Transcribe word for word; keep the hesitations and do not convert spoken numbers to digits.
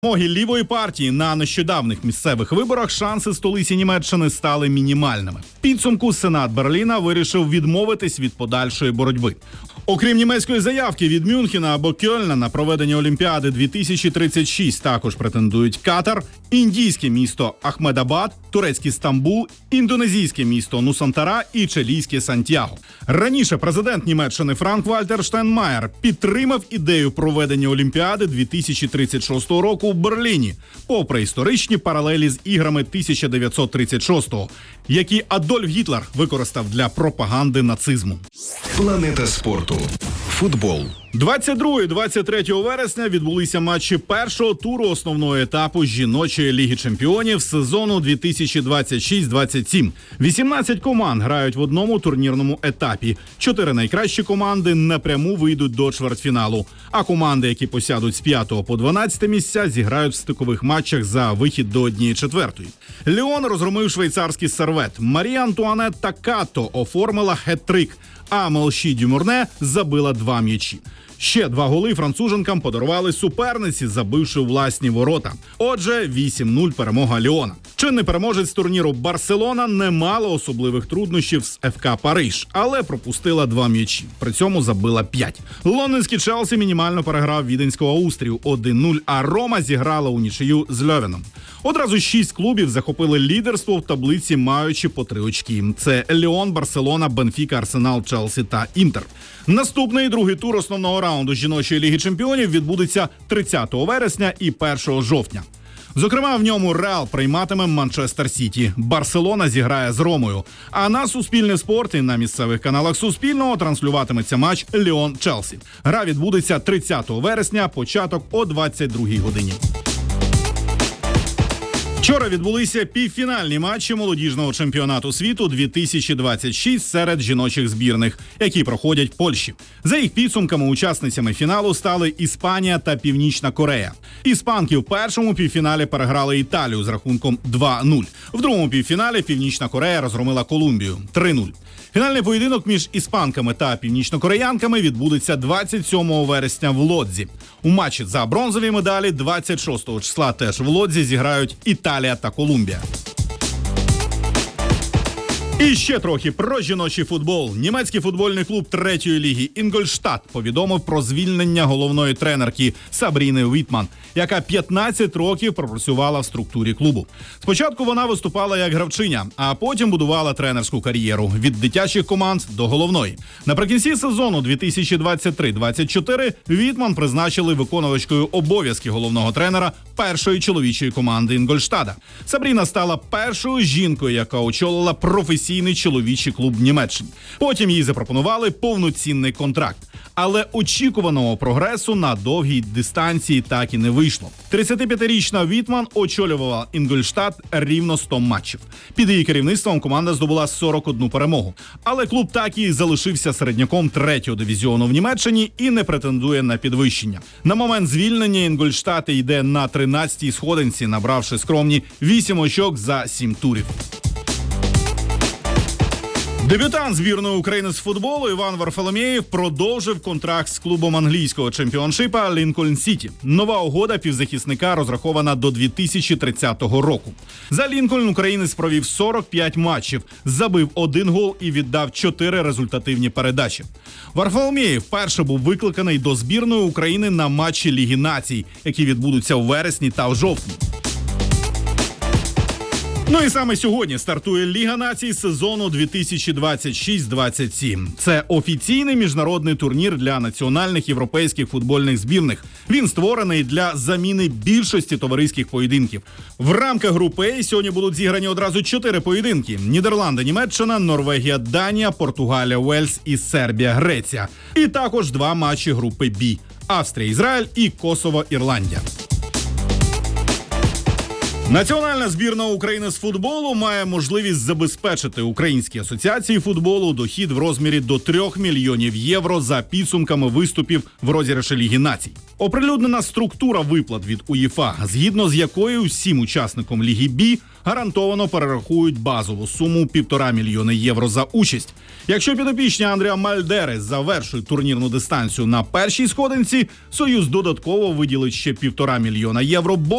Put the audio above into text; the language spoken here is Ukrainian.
перемоги лівої партії на нещодавних місцевих виборах шанси столиці Німеччини стали мінімальними. В підсумку Сенат Берліна вирішив відмовитись від подальшої боротьби. Окрім німецької заявки від Мюнхена або Кьольна на проведення Олімпіади дві тисячі тридцять шість також претендують Катар, індійське місто Ахмедабад, турецький Стамбул, індонезійське місто Нусантара і чилійське Сантьяго. Раніше президент Німеччини Франк-Вальтер Штайнмаєр підтримав ідею проведення Олімпіади дві тисячі тридцять шостого року в Берліні, попри історичні паралелі з іграми тисяча дев'ятсот тридцять шостого, які Адольф Гітлер використав для пропаганди нацизму. Планета спорту. Футбол. двадцять другого - двадцять третього вересня відбулися матчі першого туру основного етапу жіночої Ліги чемпіонів сезону дві тисячі двадцять шість - двадцять сім. вісімнадцять команд грають в одному турнірному етапі. Чотири найкращі команди напряму вийдуть до чвертьфіналу. А команди, які посядуть з п'ятого по дванадцяте місця, зіграють в стикових матчах за вихід до однієї четвертої. Ліон розгромив швейцарський Сервет. Марія Антуанетта Като оформила хет-трик, а Мелші Дюмурне забила два м'ячі. Ще два голи француженкам подарували суперниці, забивши у власні ворота. Отже, вісім нуль перемога Ліона. Чинний переможець турніру Барселона не мала особливих труднощів з еф ка Париж, але пропустила два м'ячі. При цьому забила п'ять. Лондонський Челсі мінімально переграв віденського Аустрію один нуль, а Рома зіграла у нічию з Льовеном. Одразу шість клубів захопили лідерство в таблиці, маючи по три очки. Це Ліон, Барселона, Бенфіка, Арсенал, Челсі та Інтер. Наступний другий тур основного раунду жіночої Ліги чемпіонів відбудеться тридцятого вересня і першого жовтня. Зокрема, в ньому Реал прийматиме Манчестер Сіті, Барселона зіграє з Ромою. А на Суспільне спорт і на місцевих каналах Суспільного транслюватиметься матч Ліон-Челсі. Гра відбудеться тридцятого вересня, початок о двадцять другій годині. Вчора відбулися півфінальні матчі молодіжного чемпіонату світу дві тисячі двадцять шість серед жіночих збірних, які проходять в Польщі. За їх підсумками, учасницями фіналу стали Іспанія та Північна Корея. Іспанки в першому півфіналі переграли Італію з рахунком два нуль. В другому півфіналі Північна Корея розгромила Колумбію три нуль. Фінальний поєдинок між іспанками та північнокореянками відбудеться двадцять сьомого вересня в Лодзі. У матчі за бронзові медалі двадцять шостого числа теж в Лодзі зіграють Італія та Колумбія. І ще трохи про жіночий футбол. Німецький футбольний клуб третьої ліги Інгольштадт повідомив про звільнення головної тренерки Сабріни Вітман, яка п'ятнадцять років пропрацювала в структурі клубу. Спочатку вона виступала як гравчиня, а потім будувала тренерську кар'єру від дитячих команд до головної. Наприкінці сезону дві тисячі двадцять три - двадцять чотири Вітман призначили виконувачкою обов'язки головного тренера першої чоловічої команди Інгольштада. Сабріна стала першою жінкою, яка очолила професійний чоловічий клуб в Німеччині. Потім їй запропонували повноцінний контракт. Але очікуваного прогресу на довгій дистанції так і не вийшло. тридцятип'ятирічна Вітман очолювала Інгольштадт рівно сто матчів. Під її керівництвом команда здобула сорок одну перемогу. Але клуб так і залишився середняком третього дивізіону в Німеччині і не претендує на підвищення. На момент звільнення Інгольштадт йде на тринадцятій сходинці, набравши скромні вісім очок за сім турів. Дебютант збірної України з футболу Іван Варфоломєєв продовжив контракт з клубом англійського чемпіоншипа Лінкольн Сіті. Нова угода півзахисника розрахована до дві тисячі тридцятого року. За Лінкольн українець провів сорок п'ять матчів, забив один гол і віддав чотири результативні передачі. Варфоломєєв вперше був викликаний до збірної України на матчі Ліги націй, які відбудуться у вересні та в жовтні. Ну і саме сьогодні стартує Ліга націй сезону дві тисячі двадцять шість - двадцять сім. Це офіційний міжнародний турнір для національних європейських футбольних збірних. Він створений для заміни більшості товариських поєдинків. В рамках групи «А» сьогодні будуть зіграні одразу чотири поєдинки: Нідерланди, Німеччина, Норвегія, Данія, Португалія, Уельс і Сербія, Греція. І також два матчі групи «Б» – Австрія, Ізраїль і Косово, Ірландія. Національна збірна України з футболу має можливість забезпечити Українській асоціації футболу дохід в розмірі до трьох мільйонів євро за підсумками виступів в розіграші Ліги націй. Оприлюднена структура виплат від УЄФА, згідно з якою всім учасникам Ліги Бі гарантовано перерахують базову суму півтора мільйони євро за участь. Якщо підопічні Андреа Мальдери завершують турнірну дистанцію на першій сходинці, Союз додатково виділить ще півтора мільйона євро